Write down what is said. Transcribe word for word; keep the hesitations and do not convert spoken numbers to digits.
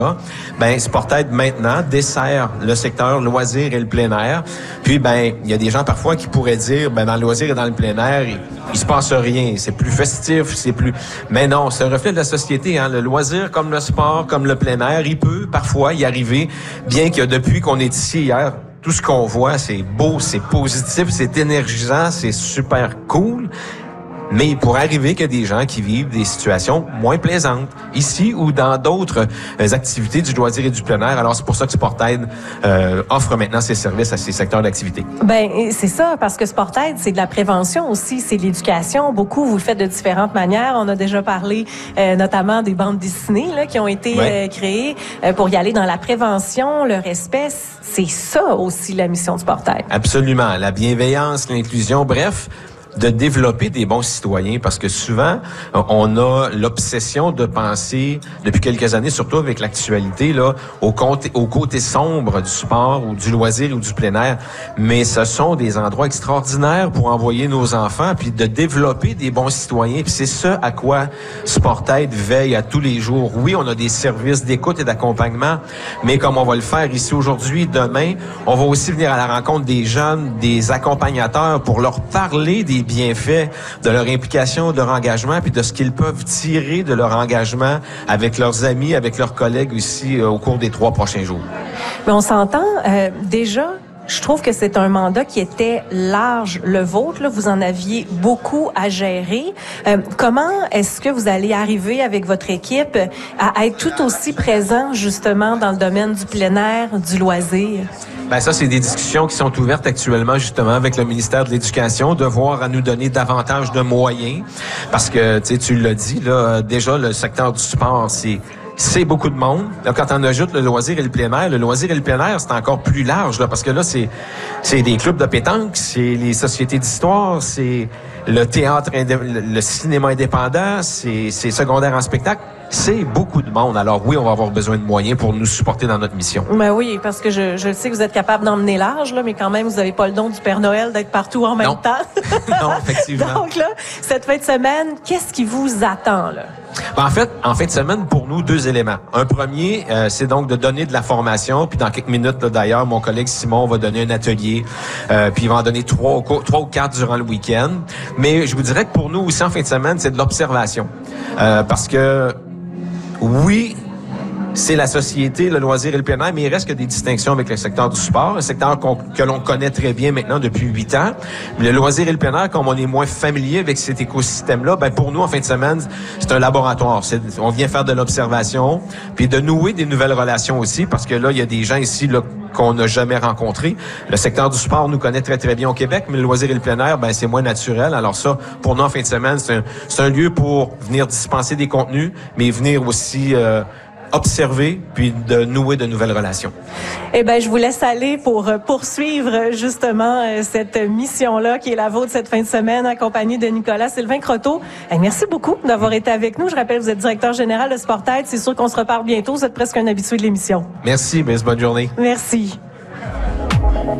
Ben, Sportaid maintenant dessert le secteur loisirs et le plein air. Puis, ben, il y a des gens parfois qui pourraient dire, ben, dans le loisir et dans le plein air, il, il se passe rien. C'est plus festif, c'est plus. Mais non, c'est un reflet de la société. Hein. Le loisir, comme le sport, comme le plein air, il peut parfois y arriver, bien que depuis qu'on est ici hier, tout ce qu'on voit, c'est beau, c'est positif, c'est énergisant, c'est super cool. Mais il pourrait arriver qu'il y a des gens qui vivent des situations moins plaisantes, ici ou dans d'autres euh, activités du loisir et du plein air. Alors, c'est pour ça que Sportaid euh, offre maintenant ses services à ces secteurs d'activité. Ben c'est ça, parce que Sportaid, c'est de la prévention aussi, c'est de l'éducation. Beaucoup, vous le faites de différentes manières. On a déjà parlé euh, notamment des bandes dessinées là, qui ont été ouais. euh, créées euh, pour y aller dans la prévention, le respect. C'est ça aussi la mission de Sportaid. Absolument. La bienveillance, l'inclusion, bref, de développer des bons citoyens, parce que souvent, on a l'obsession de penser, depuis quelques années, surtout avec l'actualité, là, au côté, au côté sombre du sport ou du loisir ou du plein air. Mais ce sont des endroits extraordinaires pour envoyer nos enfants, puis de développer des bons citoyens. Puis c'est ça à quoi Sportaid veille à tous les jours. Oui, on a des services d'écoute et d'accompagnement, mais comme on va le faire ici aujourd'hui, demain, on va aussi venir à la rencontre des jeunes, des accompagnateurs pour leur parler des bienfaits de leur implication, de leur engagement, puis de ce qu'ils peuvent tirer de leur engagement avec leurs amis, avec leurs collègues aussi euh, au cours des trois prochains jours. Mais on s'entend euh, déjà. Je trouve que c'est un mandat qui était large, le vôtre. Là, vous en aviez beaucoup à gérer. Euh, comment est-ce que vous allez arriver avec votre équipe à être tout aussi présent justement dans le domaine du plein air, du loisir? Ben ça, c'est des discussions qui sont ouvertes actuellement justement avec le ministère de l'Éducation, de voir à nous donner davantage de moyens. Parce que, tu sais, tu l'as dit, là, déjà, le secteur du sport, c'est... c'est beaucoup de monde. Là, quand on ajoute le loisir et le plein air, le loisir et le plein air, c'est encore plus large, là, parce que là, c'est c'est des clubs de pétanque, c'est les sociétés d'histoire, c'est le théâtre, le cinéma indépendant, c'est c'est secondaire en spectacle. C'est beaucoup de monde. Alors oui, on va avoir besoin de moyens pour nous supporter dans notre mission. Ben oui, parce que je, je sais que vous êtes capable d'emmener large, là, mais quand même, vous n'avez pas le don du Père Noël d'être partout en même non. temps. Non, effectivement. Donc là, cette fin de semaine, qu'est-ce qui vous attend, là? Ben, en fait, en fin de semaine, pour nous, deux éléments. Un premier, euh, c'est donc de donner de la formation. Puis dans quelques minutes, là, d'ailleurs, mon collègue Simon va donner un atelier. Euh, puis il va en donner trois, trois ou quatre durant le week-end. Mais je vous dirais que pour nous aussi, en fin de semaine, c'est de l'observation. Euh, parce que oui, c'est la société, le loisir et le plein air, mais il reste que des distinctions avec le secteur du sport, un secteur qu'on, que l'on connaît très bien maintenant depuis huit ans. Mais le loisir et le plein air, comme on est moins familier avec cet écosystème-là, ben pour nous, en fin de semaine, c'est un laboratoire. C'est, on vient faire de l'observation, puis de nouer des nouvelles relations aussi, parce que là, il y a des gens ici là, qu'on n'a jamais rencontrés. Le secteur du sport nous connaît très, très bien au Québec, mais le loisir et le plein air, ben c'est moins naturel. Alors ça, pour nous, en fin de semaine, c'est un, c'est un lieu pour venir dispenser des contenus, mais venir aussi... Euh, observer, puis de nouer de nouvelles relations. Eh ben, je vous laisse aller pour poursuivre justement cette mission-là qui est la vôtre cette fin de semaine, accompagnée de Nicolas Sylvain Croteau. Eh, merci beaucoup d'avoir été avec nous. Je rappelle, vous êtes directeur général de Sportaid. C'est sûr qu'on se reparle bientôt. Vous êtes presque un habitué de l'émission. Merci, bonne journée. Merci.